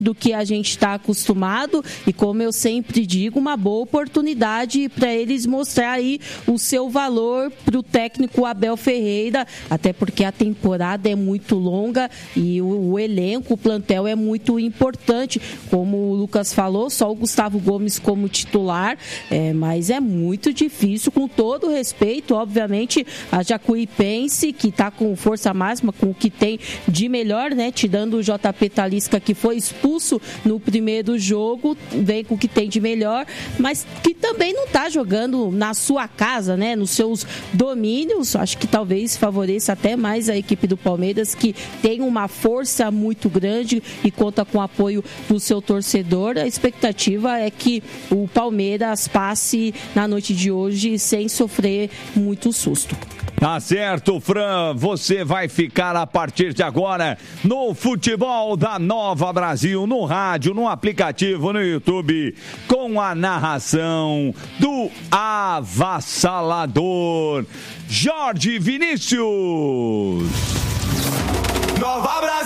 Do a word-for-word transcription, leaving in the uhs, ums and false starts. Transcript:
do que a gente está acostumado e, como eu sempre digo, uma boa oportunidade para eles mostrar aí o seu valor para o técnico Abel Ferreira, até porque a temporada é muito longa e o, o elenco, o plantel é muito importante. Como o Lucas falou, só o Gustavo Gomes como titular, é, mas é muito difícil, com todo o respeito, obviamente, a Jacuipense, que está com força máxima, com o que tem de melhor, né, tirando o J P Talisca, que foi expulso no primeiro jogo, vem com o que tem de melhor, mas que também não está jogando na sua casa, né, nos seus domínios. Acho que talvez favoreça até mais a equipe do Palmeiras, que tem uma força muito grande e conta com o apoio do seu torcedor. A expectativa é que o Palmeiras passe na noite de hoje sem sofrer muito susto. Tá certo, Fran, você vai ficar a partir de agora no Futebol da Nova Brasil, no rádio, no aplicativo, no YouTube, com a narração do avassalador Jorge Vinícius. Nova Brasil!